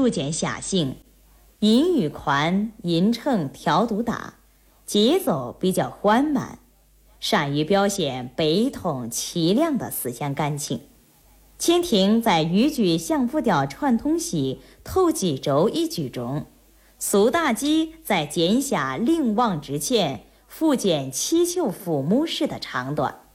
陆简侠性，吟语宽，吟称调度大，节奏比较缓慢，善于表现悲痛凄凉的思乡感情。蜻蜓在豫剧相扑调串通戏头几周一剧中，苏妲己在剑下灵王之前苻坚祈求父母时的唱段。